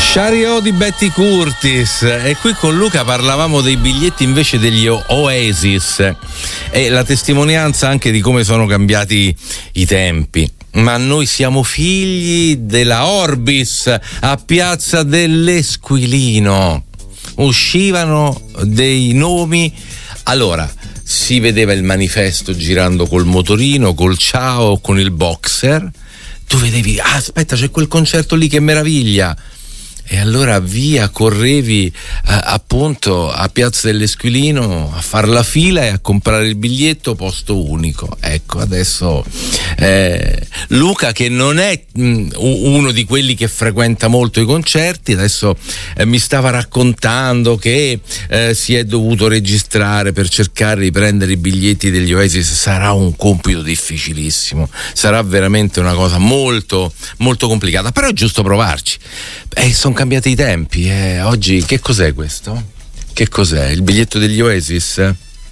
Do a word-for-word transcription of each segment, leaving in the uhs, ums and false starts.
Chariot di Betty Curtis, e qui con Luca parlavamo dei biglietti invece degli Oasis e la testimonianza anche di come sono cambiati i tempi. Ma noi siamo figli della Orbis a Piazza dell'Esquilino. Uscivano dei nomi, allora si vedeva il manifesto girando col motorino, col ciao, con il boxer. Tu vedevi, ah, aspetta, c'è quel concerto lì, che meraviglia! E allora via, correvi eh, appunto a Piazza dell'Esquilino a far la fila e a comprare il biglietto posto unico. Ecco, adesso eh, Luca, che non è mh, uno di quelli che frequenta molto i concerti, adesso eh, mi stava raccontando che eh, si è dovuto registrare per cercare di prendere i biglietti degli Oasis. Sarà un compito difficilissimo, sarà veramente una cosa molto molto complicata, però è giusto provarci. Eh, sono cambiati i tempi, eh. Oggi che cos'è questo? Che cos'è? Il biglietto degli Oasis?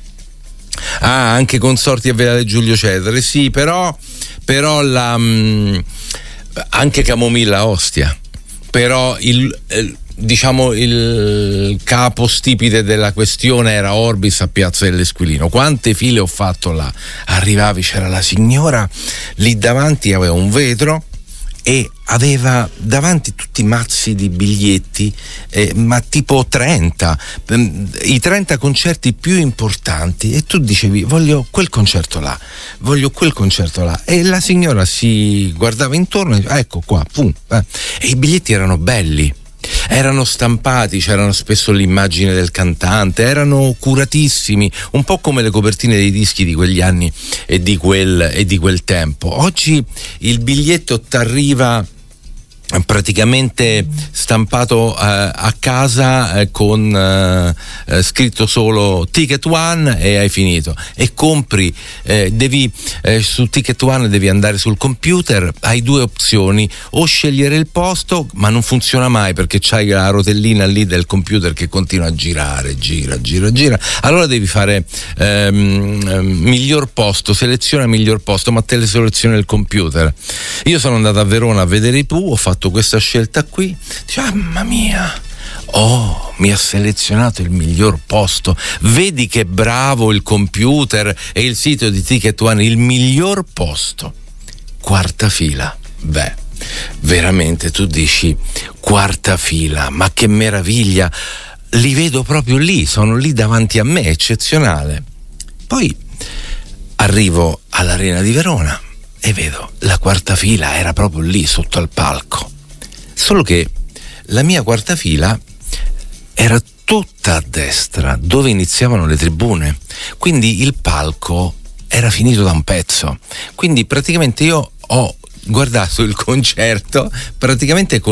Ah, anche Consorti a Viale Giulio Cesare, sì, però però la mh, anche Camomilla Ostia, però il eh, diciamo il capostipite della questione era Orbis a Piazza dell'Esquilino. Quante file ho fatto là? Arrivavi, c'era la signora lì davanti, aveva un vetro e aveva davanti tutti i mazzi di biglietti, eh, ma tipo trenta, i trenta concerti più importanti, e tu dicevi voglio quel concerto là, voglio quel concerto là, e la signora si guardava intorno e diceva, ecco qua, pum, eh. E i biglietti erano belli, erano stampati, c'erano spesso l'immagine del cantante, erano curatissimi, un po' come le copertine dei dischi di quegli anni e di quel, e di quel tempo. Oggi il biglietto t'arriva praticamente stampato eh, a casa eh, con eh, scritto solo Ticket One e hai finito, e compri eh, devi eh, su Ticket One devi andare sul computer, hai due opzioni: o scegliere il posto, ma non funziona mai perché c'hai la rotellina lì del computer che continua a girare, gira, gira, gira, allora devi fare ehm, miglior posto, seleziona miglior posto, ma te le seleziona il computer. Io sono andato a Verona a vedere i Pooh, ho fatto questa scelta qui, dice, ah, mamma mia, oh, mi ha selezionato il miglior posto, vedi che bravo il computer e il sito di Ticket One, il miglior posto, quarta fila. Beh, veramente tu dici quarta fila, ma che meraviglia, li vedo proprio lì, sono lì davanti a me, eccezionale. Poi arrivo all'Arena di Verona e vedo la quarta fila era proprio lì sotto al palco, solo che la mia quarta fila era tutta a destra dove iniziavano le tribune, quindi il palco era finito da un pezzo, quindi praticamente io ho guardato il concerto praticamente con